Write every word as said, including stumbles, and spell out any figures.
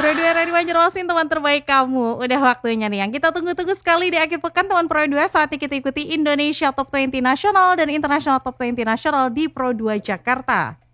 Pro dua Radio Banjarmasin, teman terbaik kamu. Udah waktunya nih yang kita tunggu-tunggu sekali di akhir pekan teman Pro dua. Saatnya kita ikuti Indonesia Top dua puluh Nasional dan International Top dua puluh Nasional di Pro dua Jakarta.